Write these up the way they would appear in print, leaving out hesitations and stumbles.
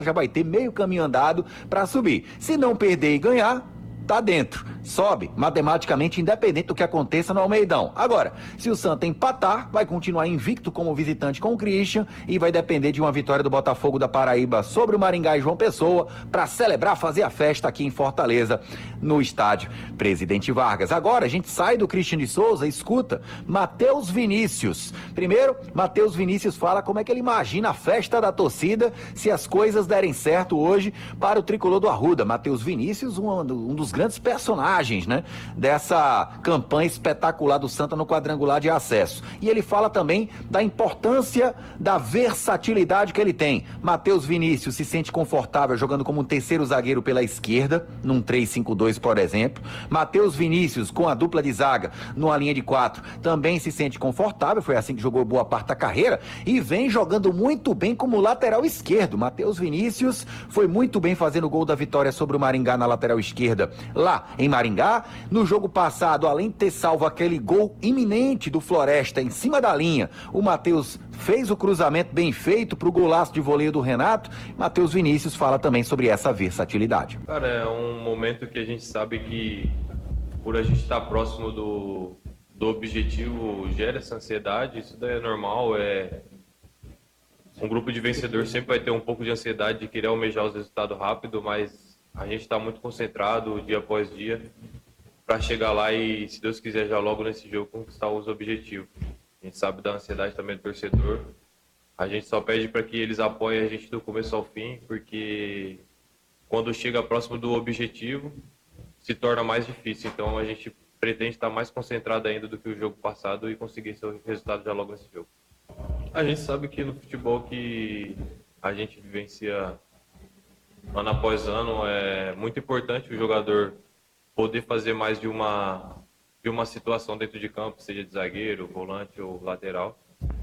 já vai ter meio caminho andado para subir. Se não perder e ganhar, tá dentro. Sobe, matematicamente, independente do que aconteça no Almeidão. Agora, se o Santa empatar, vai continuar invicto como visitante com o Christian e vai depender de uma vitória do Botafogo da Paraíba sobre o Maringá e João Pessoa para celebrar, fazer a festa aqui em Fortaleza, no estádio Presidente Vargas. Agora, a gente sai do Christian de Souza e escuta Matheus Vinícius. Primeiro, Matheus Vinícius fala como é que ele imagina a festa da torcida se as coisas derem certo hoje para o tricolor do Arruda. Matheus Vinícius, um dos grandes personagens, né, dessa campanha espetacular do Santa no quadrangular de acesso. E ele fala também da importância da versatilidade que ele tem. Matheus Vinícius se sente confortável jogando como um terceiro zagueiro pela esquerda, num 3-5-2, por exemplo. Matheus Vinícius, com a dupla de zaga, numa linha de 4, também se sente confortável, foi assim que jogou boa parte da carreira, e vem jogando muito bem como lateral esquerdo. Matheus Vinícius foi muito bem fazendo o gol da vitória sobre o Maringá na lateral esquerda, lá em Maringá. No jogo passado, além de ter salvo aquele gol iminente do Floresta em cima da linha, o Matheus fez o cruzamento bem feito para o golaço de voleio do Renato. Matheus Vinícius fala também sobre essa versatilidade. Cara, é um momento que a gente sabe que, por a gente estar próximo do objetivo, gera essa ansiedade. Isso daí é normal. Um grupo de vencedor sempre vai ter um pouco de ansiedade de querer almejar os resultados rápido, mas a gente está muito concentrado dia após dia para chegar lá e, se Deus quiser, já logo nesse jogo conquistar os objetivos. A gente sabe da ansiedade também do torcedor. A gente só pede para que eles apoiem a gente do começo ao fim, porque quando chega próximo do objetivo, se torna mais difícil. Então a gente pretende estar mais concentrado ainda do que o jogo passado e conseguir esse resultado já logo nesse jogo. A gente sabe que no futebol que a gente vivencia ano após ano, é muito importante o jogador poder fazer mais de uma situação dentro de campo, seja de zagueiro, volante ou lateral.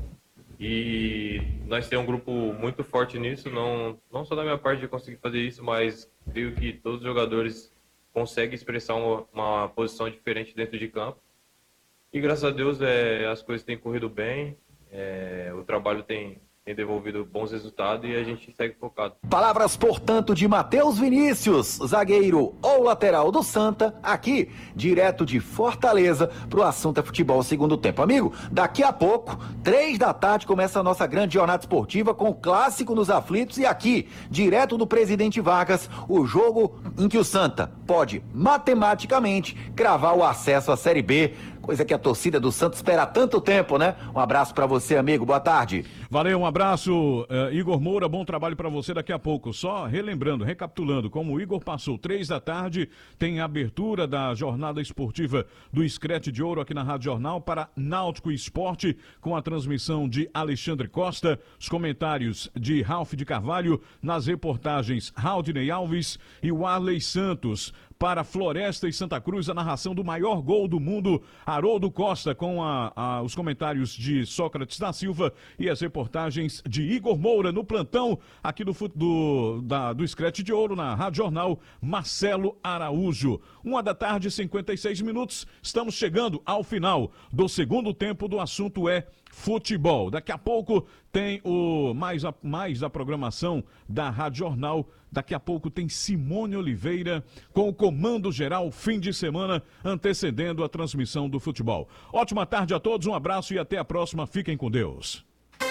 E nós temos um grupo muito forte nisso, não só da minha parte de conseguir fazer isso, mas creio que todos os jogadores conseguem expressar uma posição diferente dentro de campo. E graças a Deus as coisas têm corrido bem, o trabalho tem devolvido bons resultados e a gente segue focado. Palavras, portanto, de Matheus Vinícius, zagueiro ou lateral do Santa, aqui, direto de Fortaleza, pro Assunto é Futebol segundo tempo. Amigo, daqui a pouco, 3 da tarde, começa a nossa grande jornada esportiva com o clássico nos aflitos e aqui, direto do Presidente Vargas, o jogo em que o Santa pode, matematicamente, cravar o acesso à Série B, coisa que a torcida do Santa espera há tanto tempo, né? Um abraço pra você, amigo. Boa tarde. Valeu, um abraço, Igor Moura, bom trabalho para você daqui a pouco. Só relembrando, recapitulando, como o Igor passou 3 da tarde, tem a abertura da jornada esportiva do Screte de Ouro aqui na Rádio Jornal para Náutico Esporte, com a transmissão de Alexandre Costa, os comentários de Ralf de Carvalho, nas reportagens Raudinei Alves e Warley Santos. Para Floresta e Santa Cruz, a narração do maior gol do mundo, Haroldo Costa, com os comentários de Sócrates da Silva e as reportagens de Igor Moura no plantão aqui do Screte de Ouro, na Rádio Jornal, Marcelo Araújo. 1 da tarde, 56 minutos. Estamos chegando ao final do segundo tempo do Assunto é Futebol. Daqui a pouco tem mais a programação da Rádio Jornal. Daqui a pouco tem Simone Oliveira com o Comando Geral fim de semana, antecedendo a transmissão do futebol. Ótima tarde a todos, um abraço e até a próxima. Fiquem com Deus.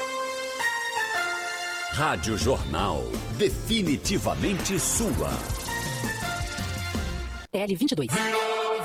Rádio Jornal, definitivamente sua. TL 22.